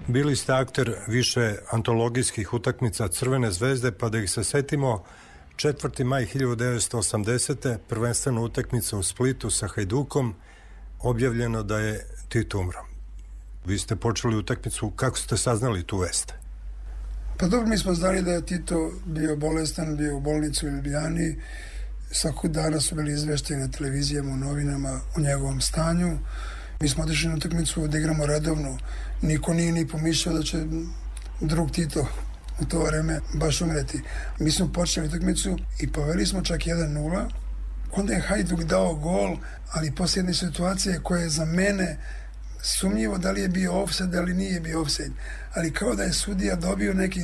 Bili ste akter više antologijskih utakmica Crvene zvezde, pa da ih se setimo, 4. maj 1980. prvenstvena utakmica u Splitu sa Hajdukom, objavljeno da je Tito umro. Vi ste počeli utakmicu, kako ste saznali tu vest? Pa dobro, mi smo znali da je Tito bio bolestan, bio u bolnici u Ljubljani. Svakog dana su bili izveštaji na televizijama, u novinama o njegovom stanju. Mi smo otišli na utakmicu da igramo redovno. Niko nije ni pomišljao da će drug Tito u to vreme baš umreti. Mi smo počeli utakmicu i poveli smo čak 1-0. Onda je Hajduk dao gol, ali posle jedne situacije koja je za mene sumnjivo da li je bio ofsajd, da li nije bio ofsajd. Ali kao da je sudija dobio neki